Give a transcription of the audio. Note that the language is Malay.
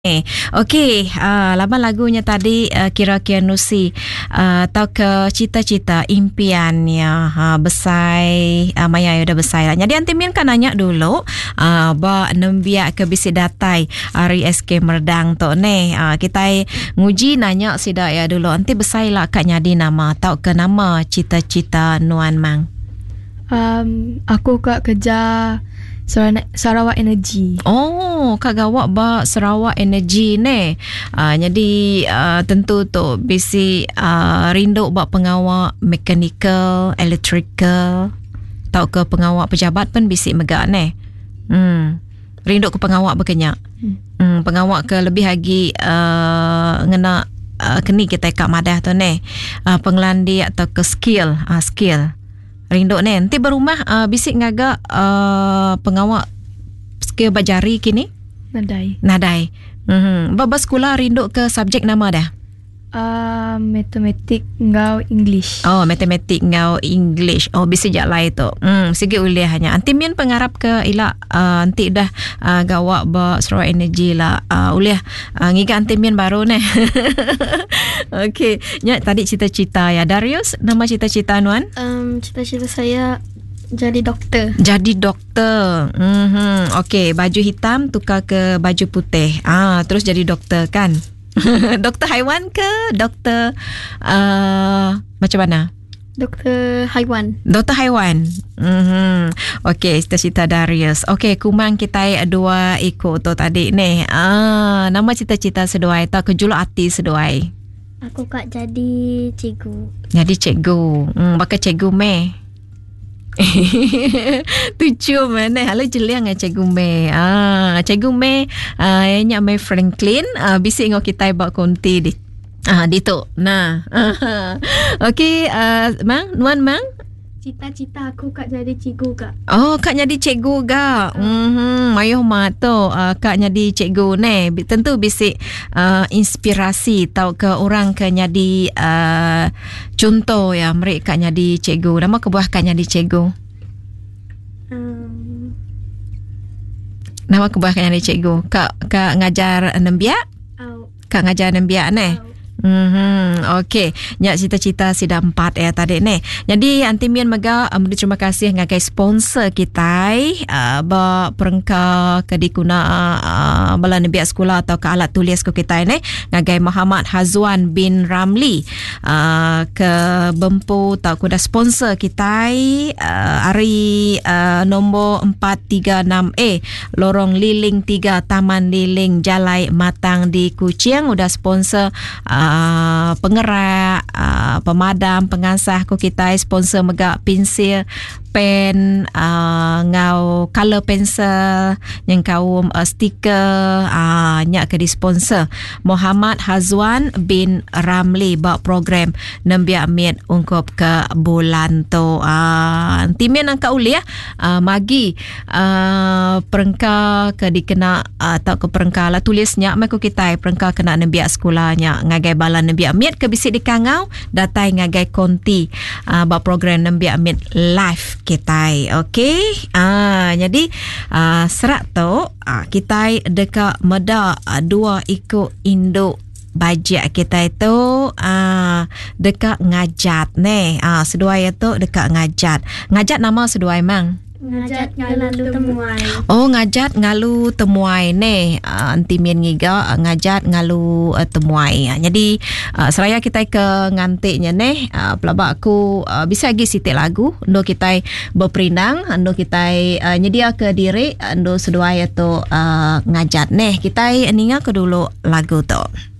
Okey, laban lagunya tadi kira-kira Nusi tahu ke cita-cita impiannya besai Maya udah besai lah. Jadi anti mian kan nanya dulu ba nembiak ke bisi datai Ari SK Merdang tu ne. Kita nguji nanya sida ya dulu anti besai lah kak nyadi nama tahu ke nama cita-cita Nuan Mang. Aku kak kerja Sarawak Energy. Oh, kak gawak ba Sarawak Energy ne. Jadi tentu tu bisi rindu ba pengawak mechanical, electrical. Tahu ke pengawak pejabat pun bisi megak ne. Rindu ke pengawak berkenyak. Pengawak ke lebih lagi ngena keni kita kat madah tu ne. Pengelandi atau ke skill. Rindu ni nanti berumah bisik ngaga pengawak skill bajari kini nadai baba sekolah rindu ke subjek nama dah matematik ngau English. Oh, matematik ngau English. Oh, bisa jak lai tu. Sikit uliah hanya. Anti mian pengarap ke ila anti dah gawak ba Sarawak Energy lah. Uliah ngiga anti mian baru ne. Okey, nya tadi cita-cita ya. Darius, nama cita-cita Nuan? Cita-cita saya jadi doktor. Jadi doktor. Okey, baju hitam tukar ke baju putih. Terus jadi doktor kan? Doktor haiwan ke doktor macam mana? Doktor haiwan. Doktor haiwan. Okey, cita-cita Darius. Okey, kumang kita dua ikut tu tadi ni. Nama cita-cita seduai tak kejuluk hati seduai. Aku kak jadi cikgu. Jadi cikgu. Bakal cikgu meh. Tujuh mana halo jeliang cikgu me cikgu me nya me Franklin bisik ngau kita buat konti di tu nah okey Mang Nuan Mang cita-cita aku kak jadi cikgu kak. Oh, kak jadi cikgu gak? Mayuh mak tu kak jadi cikgu ne. Tentu bisik inspirasi tahu ke orang ke jadi contoh ya mereka jadi cikgu. Nama kebuah kak jadi cikgu. Nama kebuah kak jadi cikgu. Kak ngajar nembiak? Kak ngajar nembiak ne. Okey, nyak cita-cita sida 4 ya tadi ni. Jadi anti mian mega terima kasih ngagai sponsor kita ba perengka ke dikuna bala nebiak sekolah atau ke alat tulis ke kita ni ngagai Muhammad Hazwan bin Ramli ke Bempu tau kuda sponsor kita hari nombor 436A Lorong Liling 3 Taman Liling Jalai Matang di Kuching udah sponsor pengerak, pemadam, pengasah ko kita sponsor megak pensil, pen, ngau color pencil, yang kau stiker, nyak ke di sponsor Muhammad Hazwan bin Ramli ba program nembiak miat ungkop ke bulan tu. Timian angka uliah magi perengka ke dikena atau ke perengka lah tulisnya meko kita perengka kena nembiak sekolahnya ngagai balan nembiak miat ke bisik di kangau datai ngagai konti ba program nembiak miat live kita. Okey. Jadi serak tu kita dekat meda dua ikut induk bajet kita itu dekat ngajat ne. Seduai itu dekat ngajat. Ngajat nama seduai Mang? Ngajat ngalu temuai. Oh, ngajat ngalu temuai ne. Anti mian ngiga ngajat ngalu temuai. Jadi seraya kita ke ngantiknya ne. Pelabak aku bisa lagi sitik lagu. Ando kita berperindang, ando kita nyedia ke diri, ando seduai itu ngajat ne. Kita ninga ke dulu lagu tu.